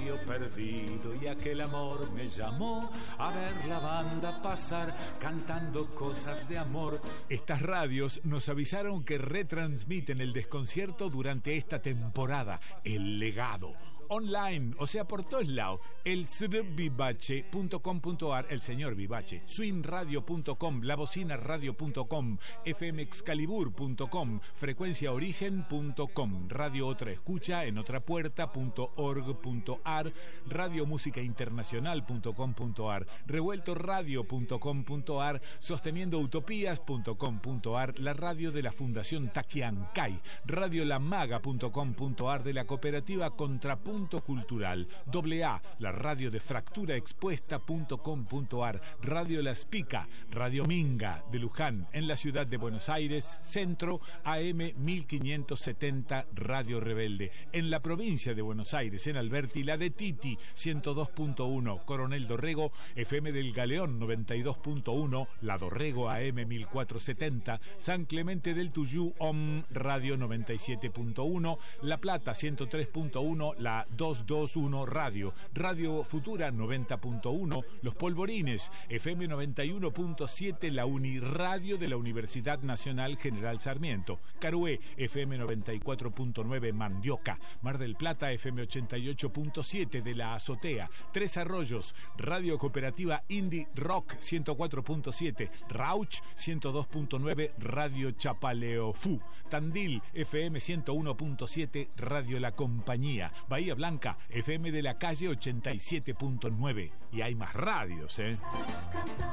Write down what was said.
medio perdido y aquel amor me llamó a ver la banda pasar cantando cosas de amor. Estas radios nos avisaron que retransmiten el desconcierto durante esta temporada, El Legado. Online, o sea, por todos lados, el srvivache.com.ar, el señor Vivache, swingradio.com, lavocinaradio.com, fmexcalibur.com, frecuenciaorigen.com, Radio Otra Escucha en otrapuerta.org.ar, radiomusicainternacional.com.ar, revueltoradio.com.ar, sosteniendoutopías.com.ar, la radio de la Fundación Taquiancay, radiolamaga.com.ar, de la cooperativa Contrapunto Cultural, AA, la radio de fracturaexpuesta.com.ar, Radio La Spica, Radio Minga de Luján, en la ciudad de Buenos Aires, Centro, AM 1570, Radio Rebelde, en la provincia de Buenos Aires, en Alberti, la de Titi, 102.1, Coronel Dorrego, FM del Galeón, 92.1, La Dorrego, AM 1470, San Clemente del Tuyú, OM, Radio 97.1, La Plata, 103.1, la 221 Radio, Radio Futura 90.1, Los Polvorines, FM 91.7, la Uniradio de la Universidad Nacional General Sarmiento, Carué, FM 94.9, Mandioca, Mar del Plata, FM 88.7 de la Azotea, Tres Arroyos, Radio Cooperativa Indie Rock 104.7, Rauch 102.9, Radio Chapaleofú, Tandil, FM 101.7, Radio La Compañía, Bahía Blanca, FM de la Calle 87.9. Y hay más radios,